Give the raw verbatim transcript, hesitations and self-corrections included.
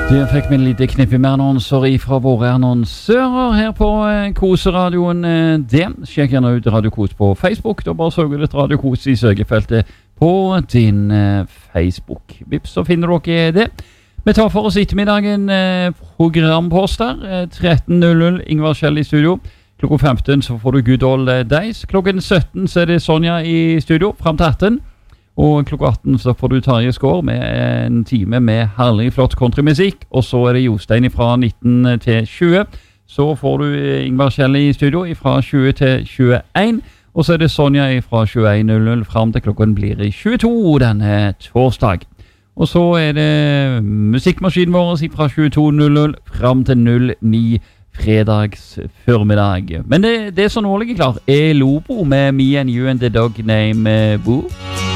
Du fikk med lite knippe med annonser fra våre annonsører her på eh, Koseradioen. Eh, det. Sjekk gjerne ut Radio Kos på Facebook. Da bare søker litt Radio Kos i søkefeltet på din eh, Facebook. Vips, så finner dere det. Vi tar for oss ettermiddagen eh, programposter. Eh, tretten null null Ingvar Kjell i studio. Klokka femten så får du Good Old Days. Klokken sytten så er det Sonja i studio, frem til atten. Og klokka atten så får du Tarje Skår med en time med herlig flott countrymusikk. Og så er det Jostein fra nitten til tjue. Så får du Ingvar Kjell i studio fra tjue til tjueen. Og så er det Sonja fra tjueen null null frem til klokken blir i tjueto denne torsdag. Og så er det musikkmaskinen vår fra tjueto null null frem til null ni fredags formiddag. Men det, det er så nå ligger klar. Er Lobo med Me and You and the Dog Name Boo.